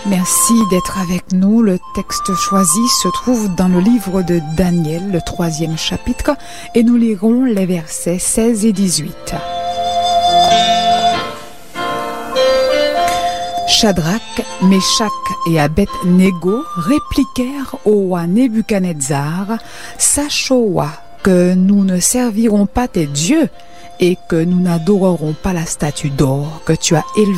Merci d'être avec nous. Le texte choisi se trouve dans le livre de Daniel, le 3e chapitre, et nous lirons les versets 16 et 18. Shadrach, Meshach et Abed-Nego répliquèrent au roi Nebuchadnezzar: « Sache, ô roi, que nous ne servirons pas tes dieux et que nous n'adorerons pas la statue d'or que tu as élevée. »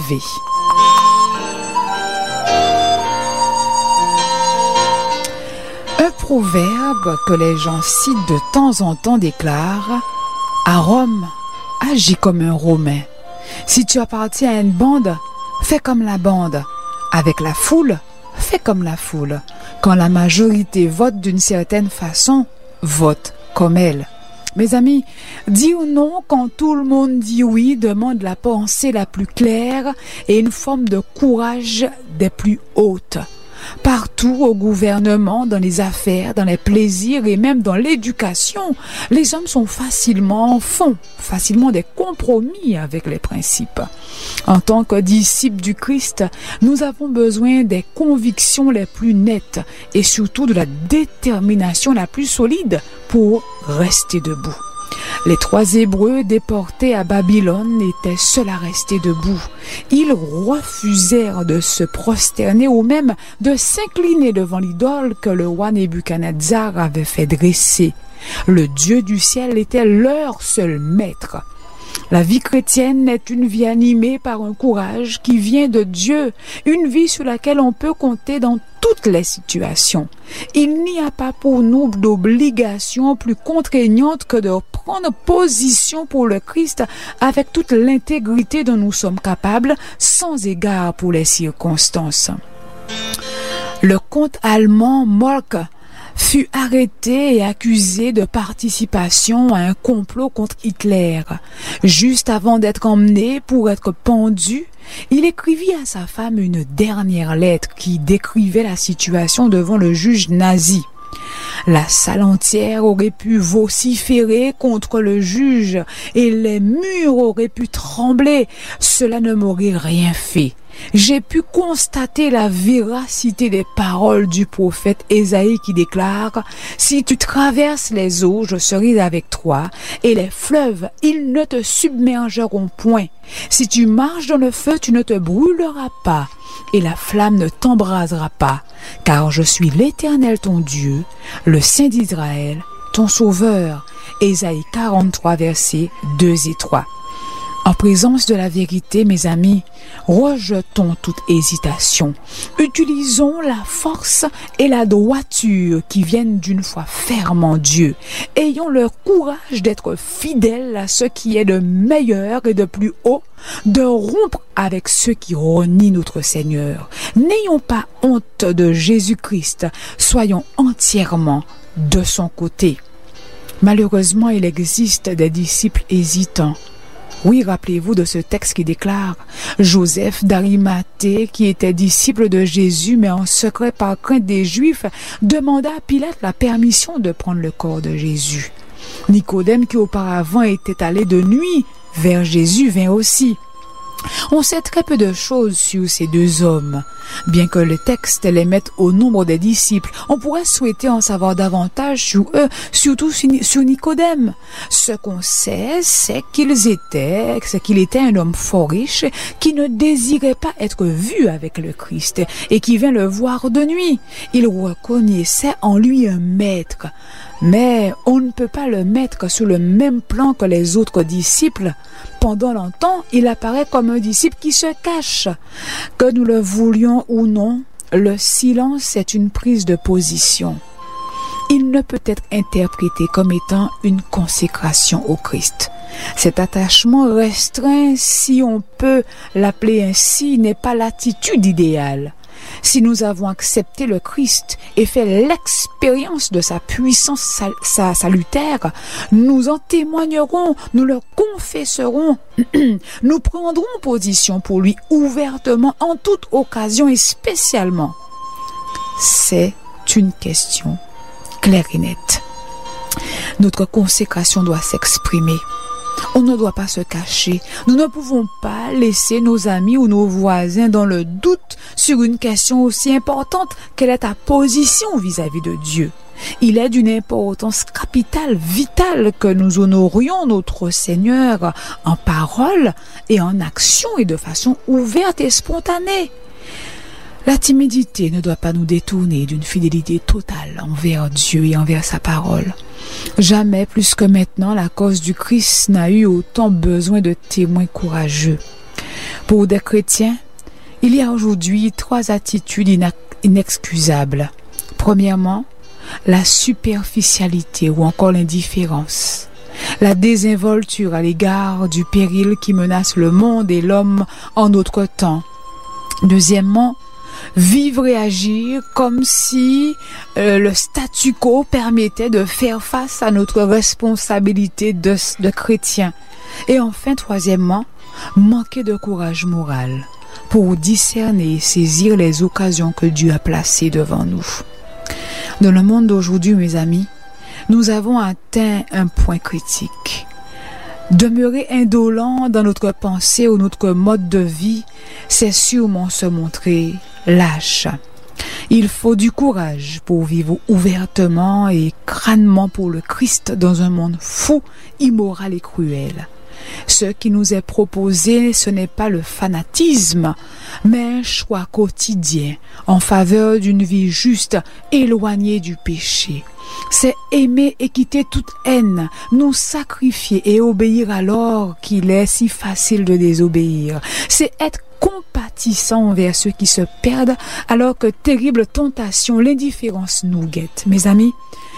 Un proverbe que les gens citent de temps en temps déclare: « À Rome, agis comme un Romain. Si tu appartiens à une bande, fais comme la bande. Avec la foule, fais comme la foule. Quand la majorité vote d'une certaine façon, vote comme elle. » Mes amis, dire non quand tout le monde dit oui demande la pensée la plus claire et une forme de courage des plus hautes. Partout, au gouvernement, dans les affaires, dans les plaisirs et même dans l'éducation, les hommes font facilement des compromis avec les principes. En tant que disciples du Christ, nous avons besoin des convictions les plus nettes et surtout de la détermination la plus solide pour rester debout. Les 3 Hébreux déportés à Babylone étaient seuls à rester debout. Ils refusèrent de se prosterner ou même de s'incliner devant l'idole que le roi Nebuchadnezzar avait fait dresser. Le Dieu du ciel était leur seul maître. La vie chrétienne est une vie animée par un courage qui vient de Dieu, une vie sur laquelle on peut compter dans toutes les situations. Il n'y a pas pour nous d'obligation plus contraignante que de prendre position pour le Christ avec toute l'intégrité dont nous sommes capables, sans égard pour les circonstances. Le comte allemand Moltke fut arrêté et accusé de participation à un complot contre Hitler. Juste avant d'être emmené pour être pendu, il écrivit à sa femme une dernière lettre qui décrivait la situation devant le juge nazi. La salle entière aurait pu vociférer contre le juge et les murs auraient pu trembler. Cela ne m'aurait rien fait. J'ai pu constater la véracité des paroles du prophète Ésaïe qui déclare: « Si tu traverses les eaux, je serai avec toi, et les fleuves, ils ne te submergeront point. Si tu marches dans le feu, tu ne te brûleras pas, et la flamme ne t'embrasera pas, car je suis l'Éternel ton Dieu, le Saint d'Israël, ton Sauveur. » Ésaïe 43, versets 2 et 3. En présence de la vérité, mes amis, rejetons toute hésitation. Utilisons la force et la droiture qui viennent d'une foi ferme en Dieu. Ayons le courage d'être fidèles à ce qui est de meilleur et de plus haut, de rompre avec ceux qui renient notre Seigneur. N'ayons pas honte de Jésus-Christ, soyons entièrement de son côté. Malheureusement, il existe des disciples hésitants. Oui, rappelez-vous de ce texte qui déclare: Joseph d'Arimathée, qui était disciple de Jésus, mais en secret par crainte des Juifs, demanda à Pilate la permission de prendre le corps de Jésus. Nicodème, qui auparavant était allé de nuit vers Jésus, vint aussi. On sait très peu de choses sur ces 2 hommes. Bien que le texte les mette au nombre des disciples, on pourrait souhaiter en savoir davantage sur eux, surtout sur Nicodème. Ce qu'on sait, c'est qu'il était un homme fort riche qui ne désirait pas être vu avec le Christ et qui vint le voir de nuit. Il reconnaissait en lui un maître. Mais on ne peut pas le mettre sur le même plan que les autres disciples. Pendant longtemps, il apparaît comme un disciple qui se cache. Que nous le voulions ou non, le silence est une prise de position. Il ne peut être interprété comme étant une consécration au Christ. Cet attachement restreint, si on peut l'appeler ainsi, n'est pas l'attitude idéale. Si nous avons accepté le Christ et fait l'expérience de sa puissance salutaire, nous en témoignerons, nous le confesserons, nous prendrons position pour lui ouvertement en toute occasion et spécialement. C'est une question claire et nette. Notre consécration doit s'exprimer. On ne doit pas se cacher. Nous ne pouvons pas laisser nos amis ou nos voisins dans le doute sur une question aussi importante. Quelle est ta position vis-à-vis de Dieu? Il est d'une importance capitale, vitale, que nous honorions notre Seigneur en parole et en action et de façon ouverte et spontanée. La timidité ne doit pas nous détourner d'une fidélité totale envers Dieu et envers sa parole. Jamais plus que maintenant, la cause du Christ n'a eu autant besoin de témoins courageux. Pour des chrétiens, il y a aujourd'hui 3 attitudes inexcusables. Premièrement, la superficialité ou encore l'indifférence. La désinvolture à l'égard du péril qui menace le monde et l'homme en notre temps. Deuxièmement, vivre et agir comme si le statu quo permettait de faire face à notre responsabilité de chrétien. Et enfin, troisièmement, manquer de courage moral pour discerner et saisir les occasions que Dieu a placées devant nous. Dans le monde d'aujourd'hui, mes amis, nous avons atteint un point critique. Demeurer indolent dans notre pensée ou notre mode de vie, c'est sûrement se montrer lâche. Il faut du courage pour vivre ouvertement et crânement pour le Christ dans un monde fou, immoral et cruel. Ce qui nous est proposé, ce n'est pas le fanatisme, mais un choix quotidien en faveur d'une vie juste, éloignée du péché. C'est aimer et quitter toute haine, nous sacrifier et obéir alors qu'il est si facile de désobéir. C'est être compatissant envers ceux qui se perdent alors que terrible tentation, l'indifférence nous guette. Mes amis,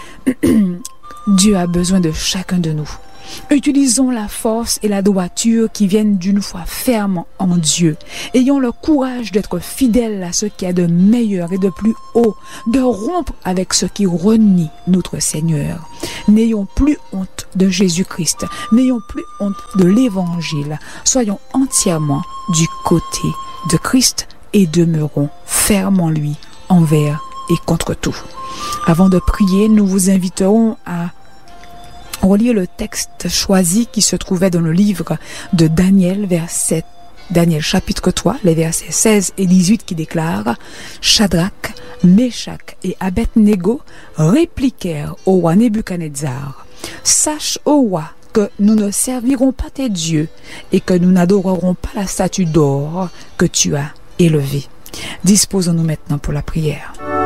Dieu a besoin de chacun de nous. Utilisons la force et la droiture qui viennent d'une foi ferme en Dieu. Ayons le courage d'être fidèles à ce qu'il y a de meilleur et de plus haut, de rompre avec ce qui renie notre Seigneur. N'ayons plus honte de Jésus-Christ, n'ayons plus honte de l'Évangile. Soyons entièrement du côté de Christ et demeurons fermes en lui, envers et contre tout. Avant de prier, nous vous inviterons à relire le texte choisi qui se trouvait dans le livre de Daniel, Daniel chapitre 3, les versets 16 et 18 qui déclarent « Shadrach, Meshach et Abednego répliquèrent au roi Nebuchadnezzar. Sache, ô roi, que nous ne servirons pas tes dieux et que nous n'adorerons pas la statue d'or que tu as élevée. » Disposons-nous maintenant pour la prière.